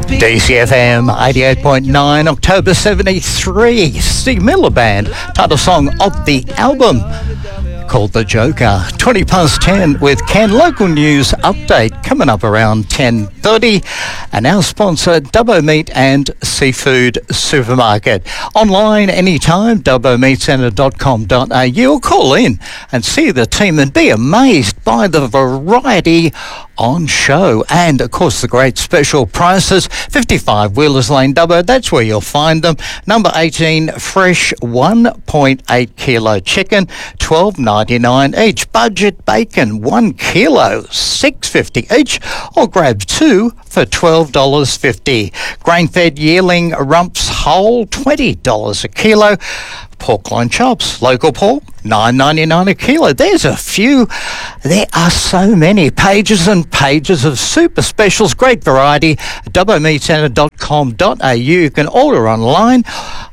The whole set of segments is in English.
DCFM 88.9, October 73. Steve Miller Band, title song of the album called The Joker. 20 past 10 with Ken. Local news update coming up around 10:30. And our sponsor, Dubbo Meat and Seafood Supermarket. Online anytime, dubbomeatcentre.com.au, or call in and see the team and be amazed by the variety on show. And of course the great special prices. 55 Wheelers Lane, Dubbo, that's where you'll find them. Number 18, fresh 1.8 kilo chicken, $12.99 each. Budget bacon, 1 kilo, $6.50 each, or grab 2 for $12.50. Grain-fed yearling rumps whole, $20 a kilo. Pork loin chops, local pork, $9.99 a kilo. There's a few. There are so many pages and pages of super specials. Great variety. dubbomeatcentre.com.au. You can order online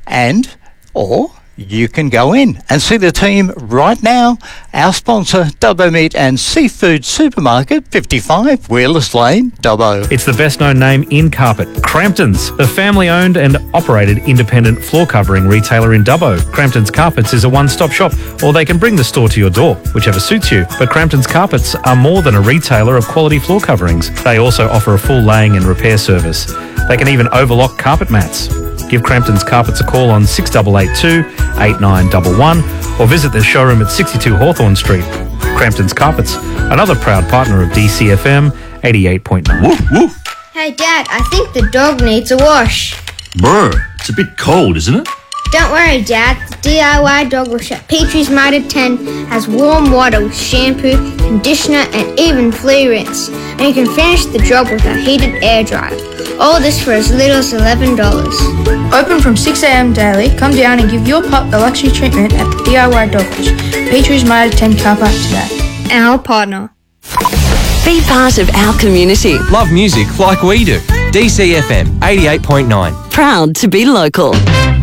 or you can go in and see the team right now. Our sponsor, Dubbo Meat and Seafood Supermarket, 55 Wheelers Lane, Dubbo. It's the best-known name in carpet, Crampton's, a family-owned and operated independent floor covering retailer in Dubbo. Crampton's Carpets is a one-stop shop, or they can bring the store to your door, whichever suits you. But Crampton's Carpets are more than a retailer of quality floor coverings. They also offer a full laying and repair service. They can even overlock carpet mats. Give Crampton's Carpets a call on 6882 8911 or visit their showroom at 62 Hawthorne Street. Crampton's Carpets, another proud partner of DCFM 88.9. Woof, woof. Hey Dad, I think the dog needs a wash. Brr, it's a bit cold, isn't it? Don't worry Dad, the DIY dog wash at Petrie's Mitre 10 has warm water with shampoo, conditioner and even flea rinse. And you can finish the job with a heated air dryer. All this for as little as $11. Open from 6 a.m. daily. Come down and give your pup the luxury treatment at the DIY Dog Wash. Petrie's Mitre 10 car park today. Our partner. Be part of our community. Love music like we do. DCFM 88.9. Proud to be local.